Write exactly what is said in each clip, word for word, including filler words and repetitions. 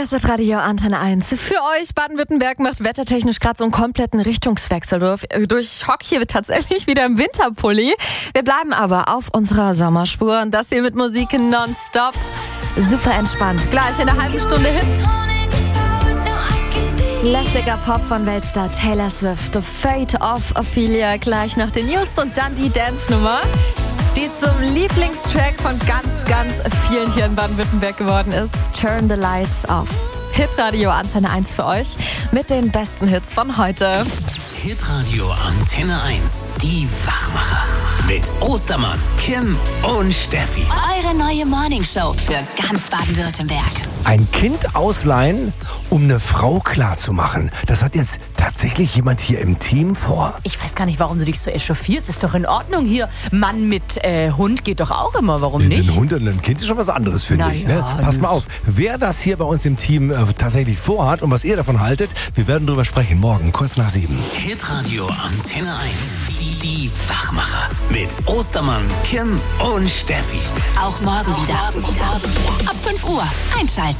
Hier ist das Radio Antenne eins. Für euch, Baden-Württemberg macht wettertechnisch gerade so einen kompletten Richtungswechsel durch. Ich hock hier tatsächlich wieder im Winterpulli. Wir bleiben aber auf unserer Sommerspur und das hier mit Musik nonstop. Super entspannt. Gleich in einer halben Stunde Hits. Lässiger Pop von Weltstar Taylor Swift. The Fate of Ophelia. Gleich nach den News und dann die Dance-Nummer, die zum Lieblingstrack von ganz, ganz vielen hier in Baden-Württemberg geworden ist. Turn the Lights Off. Hitradio Antenne eins für euch mit den besten Hits von heute. Hitradio Antenne eins, die Wachmacher. Mit Ostermann, Kim und Steffi. Eure neue Morningshow für ganz Baden-Württemberg. Ein Kind ausleihen, um eine Frau klarzumachen. Das hat jetzt tatsächlich jemand hier im Team vor. Ich weiß gar nicht, warum du dich so echauffierst. Ist doch in Ordnung hier. Mann mit äh, Hund geht doch auch immer. Warum Den, nicht? Ein Hund und ein Kind ist schon was anderes, finde Na ich. ja, Ne? Passt mal auf, wer das hier bei uns im Team äh, tatsächlich vorhat und was ihr davon haltet, wir werden drüber sprechen. Morgen, kurz nach sieben. Hitradio Antenne eins, die, die Wachmacher. Mit Ostermann, Kim und Steffi. Auch morgen wieder. Ab fünf Uhr einschalten.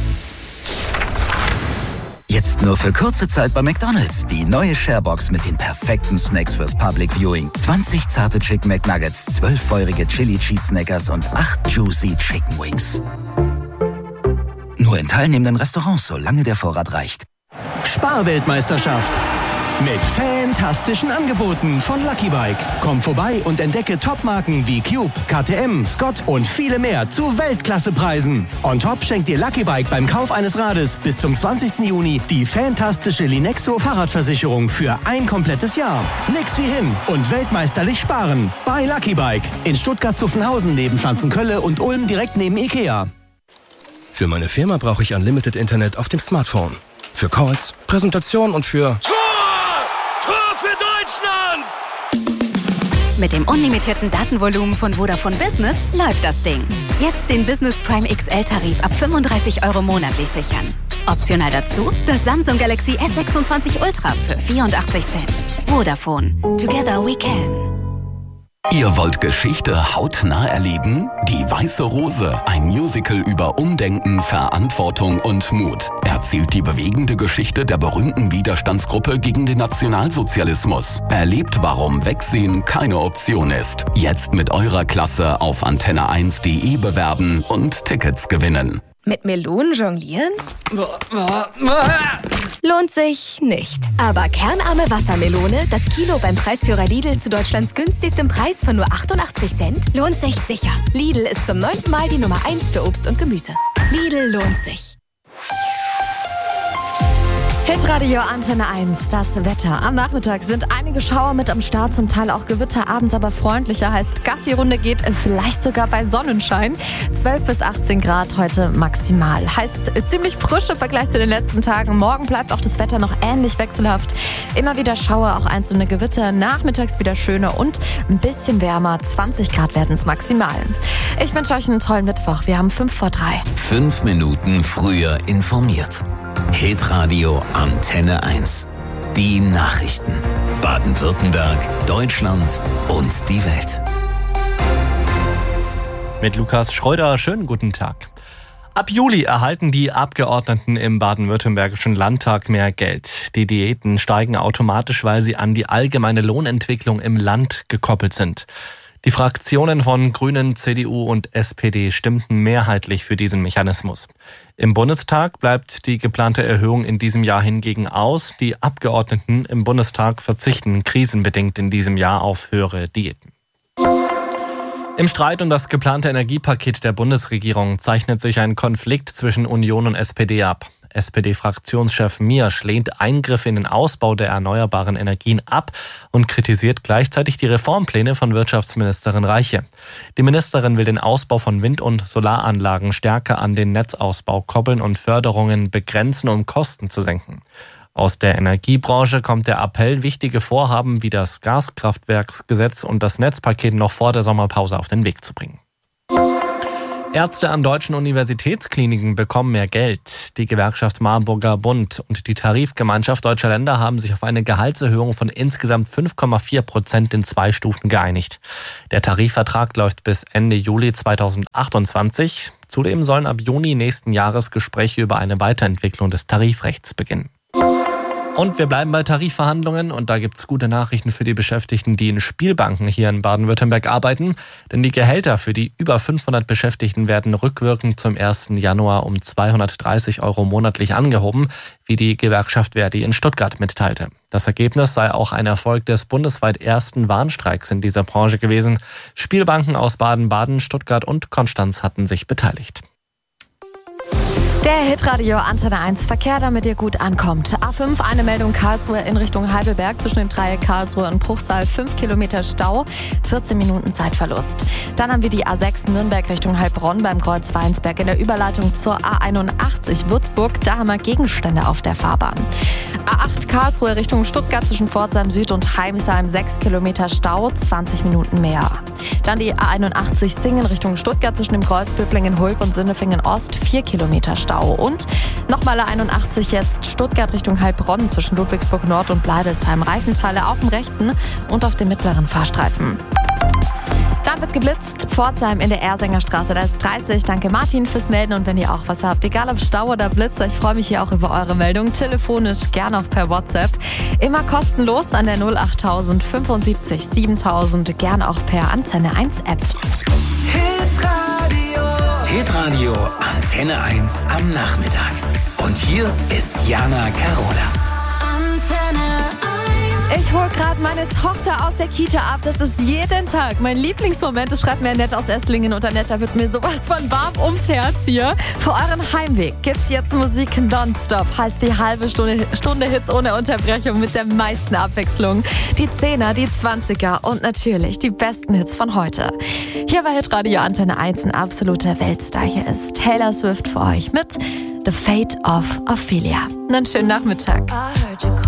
Jetzt nur für kurze Zeit bei McDonald's. Die neue Sharebox mit den perfekten Snacks fürs Public Viewing. zwanzig zarte Chicken McNuggets, zwölf feurige Chili Cheese Snackers und acht Juicy Chicken Wings. Nur in teilnehmenden Restaurants, solange der Vorrat reicht. Sparweltmeisterschaft. Mit fantastischen Angeboten von Lucky Bike. Komm vorbei und entdecke Topmarken wie Cube, K T M, Scott und viele mehr zu Weltklassepreisen. On top schenkt dir Lucky Bike beim Kauf eines Rades bis zum zwanzigsten Juni die fantastische Linexo Fahrradversicherung für ein komplettes Jahr. Nix wie hin und weltmeisterlich sparen. Bei Lucky Bike in Stuttgart-Zuffenhausen neben Pflanzenkölle und Ulm direkt neben Ikea. Für meine Firma brauche ich Unlimited Internet auf dem Smartphone. Für Calls, Präsentation und für... Mit dem unlimitierten Datenvolumen von Vodafone Business läuft das Ding. Jetzt den Business Prime X L-Tarif ab fünfunddreißig Euro monatlich sichern. Optional dazu das Samsung Galaxy S sechsundzwanzig Ultra für vierundachtzig Cent. Vodafone. Together we can. Ihr wollt Geschichte hautnah erleben? Die Weiße Rose, ein Musical über Umdenken, Verantwortung und Mut, erzählt die bewegende Geschichte der berühmten Widerstandsgruppe gegen den Nationalsozialismus. Erlebt, warum Wegsehen keine Option ist. Jetzt mit eurer Klasse auf antenne eins punkt de bewerben und Tickets gewinnen. Mit Melonen jonglieren? Lohnt sich nicht. Aber kernarme Wassermelone, das Kilo beim Preisführer Lidl zu Deutschlands günstigstem Preis von nur achtundachtzig Cent, lohnt sich sicher. Lidl ist zum neunten Mal die Nummer eins für Obst und Gemüse. Lidl lohnt sich. Hitradio Antenne eins, das Wetter. Am Nachmittag sind einige Schauer mit am Start, zum Teil auch Gewitter, abends aber freundlicher. Heißt, Gassi-Runde geht vielleicht sogar bei Sonnenschein. zwölf bis achtzehn Grad heute maximal. Heißt, ziemlich frisch im Vergleich zu den letzten Tagen. Morgen bleibt auch das Wetter noch ähnlich wechselhaft. Immer wieder Schauer, auch einzelne Gewitter. Nachmittags wieder schöner und ein bisschen wärmer. zwanzig Grad werden es maximal. Ich wünsche euch einen tollen Mittwoch. Wir haben fünf vor drei. Fünf Minuten früher informiert. Hitradio Antenne eins. Die Nachrichten. Baden-Württemberg, Deutschland und die Welt. Mit Lukas Schröder, schönen guten Tag. Ab Juli erhalten die Abgeordneten im baden-württembergischen Landtag mehr Geld. Die Diäten steigen automatisch, weil sie an die allgemeine Lohnentwicklung im Land gekoppelt sind. Die Fraktionen von Grünen, C D U und S P D stimmten mehrheitlich für diesen Mechanismus. Im Bundestag bleibt die geplante Erhöhung in diesem Jahr hingegen aus. Die Abgeordneten im Bundestag verzichten krisenbedingt in diesem Jahr auf höhere Diäten. Im Streit um das geplante Energiepaket der Bundesregierung zeichnet sich ein Konflikt zwischen Union und S P D ab. S P D-Fraktionschef Miersch lehnt Eingriffe in den Ausbau der erneuerbaren Energien ab und kritisiert gleichzeitig die Reformpläne von Wirtschaftsministerin Reiche. Die Ministerin will den Ausbau von Wind- und Solaranlagen stärker an den Netzausbau koppeln und Förderungen begrenzen, um Kosten zu senken. Aus der Energiebranche kommt der Appell, wichtige Vorhaben wie das Gaskraftwerksgesetz und das Netzpaket noch vor der Sommerpause auf den Weg zu bringen. Ärzte an deutschen Universitätskliniken bekommen mehr Geld. Die Gewerkschaft Marburger Bund und die Tarifgemeinschaft Deutscher Länder haben sich auf eine Gehaltserhöhung von insgesamt fünf Komma vier Prozent in zwei Stufen geeinigt. Der Tarifvertrag läuft bis Ende Juli zweitausendachtundzwanzig. Zudem sollen ab Juni nächsten Jahres Gespräche über eine Weiterentwicklung des Tarifrechts beginnen. Und wir bleiben bei Tarifverhandlungen und da gibt's gute Nachrichten für die Beschäftigten, die in Spielbanken hier in Baden-Württemberg arbeiten. Denn die Gehälter für die über fünfhundert Beschäftigten werden rückwirkend zum ersten Januar um zweihundertdreißig Euro monatlich angehoben, wie die Gewerkschaft Verdi in Stuttgart mitteilte. Das Ergebnis sei auch ein Erfolg des bundesweit ersten Warnstreiks in dieser Branche gewesen. Spielbanken aus Baden-Baden, Stuttgart und Konstanz hatten sich beteiligt. Der Hitradio Antenne eins Verkehr, damit ihr gut ankommt. A fünf, eine Meldung Karlsruhe in Richtung Heidelberg zwischen dem Dreieck Karlsruhe und Bruchsal. fünf Kilometer Stau, vierzehn Minuten Zeitverlust. Dann haben wir die A sechs Nürnberg Richtung Heilbronn beim Kreuz Weinsberg in der Überleitung zur A einundachtzig Würzburg. Da haben wir Gegenstände auf der Fahrbahn. A acht Karlsruhe Richtung Stuttgart zwischen Pforzheim Süd und Heimsheim. sechs Kilometer Stau, zwanzig Minuten mehr. Dann die A einundachtzig Singen Richtung Stuttgart zwischen dem Kreuz Böblingen-Hulb und Sinnefingen Ost. vier Kilometer Stau. Und nochmal A einundachtzig jetzt Stuttgart Richtung Heilbronn zwischen Ludwigsburg Nord und Bleidelsheim. Reifenteile auf dem rechten und auf dem mittleren Fahrstreifen. Dann wird geblitzt, Pforzheim in der Ersengerstraße, da ist dreißig. Danke Martin fürs Melden und wenn ihr auch was habt, egal ob Stau oder Blitzer, ich freue mich hier auch über eure Meldung, telefonisch, gerne auch per WhatsApp. Immer kostenlos an der null acht null fünfundsiebzig siebentausend, gerne auch per Antenne eins App. Hitradio Antenne eins am Nachmittag. Und hier ist Jana Carola. Antenne eins. Ich hol gerade meine Tochter aus der Kita ab. Das ist jeden Tag mein Lieblingsmoment. Das schreibt mir Annette aus Esslingen und Annette, da wird mir sowas von warm ums Herz hier. Für euren Heimweg gibt's jetzt Musik nonstop. Heißt die halbe Stunde, Stunde Hits ohne Unterbrechung mit der meisten Abwechslung. Die Zehner, die Zwanziger und natürlich die besten Hits von heute. Hier bei Hitradio Antenne eins ein absoluter Weltstar. Hier ist Taylor Swift für euch mit The Fate of Ophelia. Einen schönen Nachmittag.